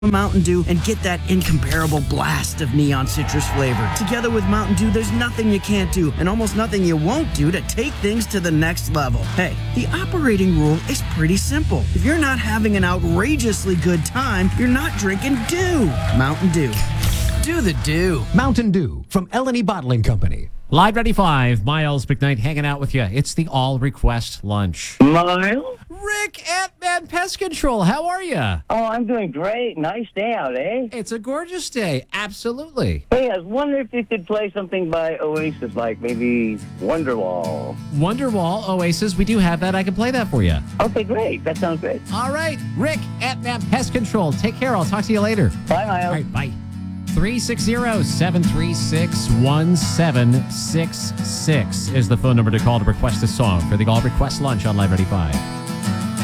Mountain Dew and get that incomparable blast of neon citrus flavor. Together with Mountain Dew, there's nothing you can't do and almost nothing you won't do to take things to the next level. Hey, the operating rule is pretty simple. If you're not having an outrageously good time, you're not drinking Dew. Mountain Dew. Do the Dew. Mountain Dew from L&E Bottling Company. Live 95, Miles McKnight hanging out with you. It's the All Request Lunch. Miles? Rick Ant-Man Pest Control, how are you? Oh, I'm doing great. Nice day out, eh? It's a gorgeous day, absolutely. Hey, I was wondering if you could play something by Oasis, like maybe Wonderwall. Wonderwall, Oasis, we do have that. I can play that for you. Okay, great. That sounds great. All right, Rick Ant-Man Pest Control. Take care. I'll talk to you later. Bye, Miles. All right, bye. 360-736-1766 is the phone number to call to request a song for the All Request Lunch on Live 95.